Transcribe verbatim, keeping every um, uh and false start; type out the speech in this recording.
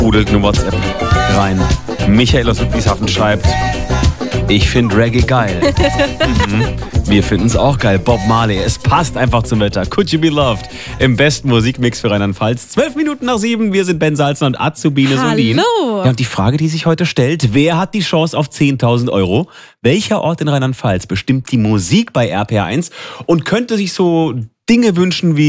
sprudelt eine WhatsApp rein. Michael aus Ludwigshafen schreibt: Ich finde Reggae geil. mhm. Wir finden es auch geil. Bob Marley, es passt einfach zum Wetter. Could You Be Loved im besten Musikmix für Rheinland-Pfalz. Zwölf Minuten nach sieben, wir sind Ben Salzner und Azubine Solin. Hallo. Ja, und die Frage, die sich heute stellt: Wer hat die Chance auf zehntausend Euro? Welcher Ort in Rheinland-Pfalz bestimmt die Musik bei R P R eins und könnte sich so Dinge wünschen wie